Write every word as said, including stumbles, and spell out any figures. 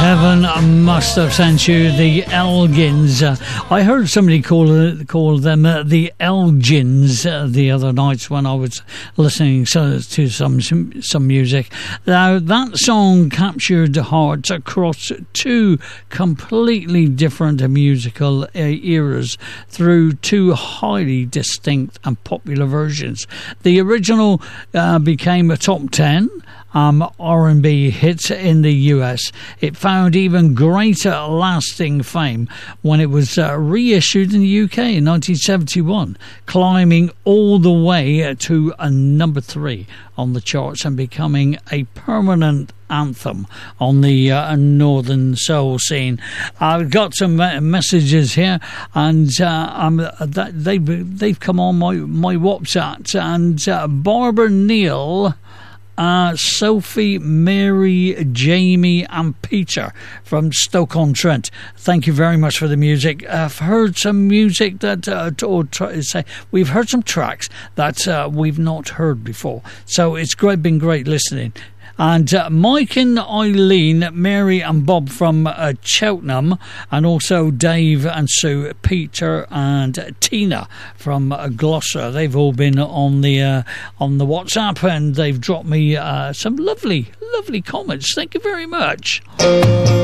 Heaven must have sent you the Elgins. Uh, I heard somebody call it, call them uh, the Elgins uh, the other night when I was listening so, to some some music. Now that song captured hearts across two completely different musical uh, eras through two highly distinct and popular versions. The original uh, became a top ten Um, R and B hit in the U S. It found even greater lasting fame when it was uh, reissued in the U K in nineteen seventy-one, climbing all the way to a number three on the charts and becoming a permanent anthem on the uh, northern soul scene. I've got some uh, messages here, and uh, um, that they've, they've come on my, my WhatsApp, and uh, Barbara Neal, Uh, Sophie, Mary, Jamie and Peter from Stoke-on-Trent. Thank you very much for the music. I've heard some music that uh, or try, say we've heard some tracks that uh, we've not heard before, so it's great, been great listening. And uh, Mike and Eileen, Mary and Bob from uh, Cheltenham, and also Dave and Sue, Peter and Tina from uh, Gloucester. They've all been on the uh, on the WhatsApp, and they've dropped me uh, some lovely, lovely comments. Thank you very much.